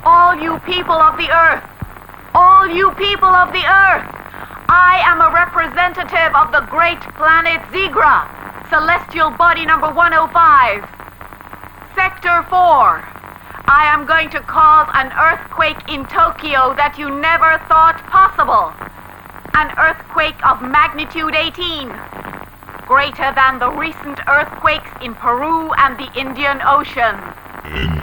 All you people of the Earth, all you people of the Earth, I am a representative of the great planet Zigra, celestial body number 105, Sector 4. I am going to cause an earthquake in Tokyo that you never thought possible. An earthquake of magnitude 18, greater than the recent earthquakes in Peru and the Indian Ocean.